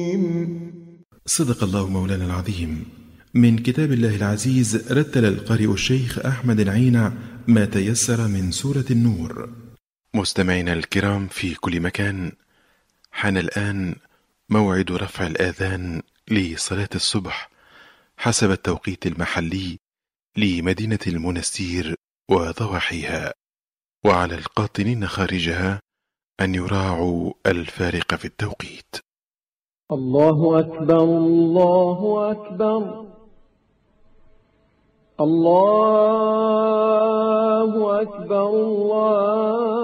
صدق الله مولانا العظيم. من كتاب الله العزيز رتل القارئ الشيخ أحمد العينع ما تيسر من سورة النور. مستمعينا الكرام في كل مكان، حان الآن موعد رفع الآذان لصلاة الصبح حسب التوقيت المحلي لمدينة المنستير وضواحيها، وعلى القاطنين خارجها أن يراعوا الفارق في التوقيت. الله أكبر الله أكبر الله أكبر الله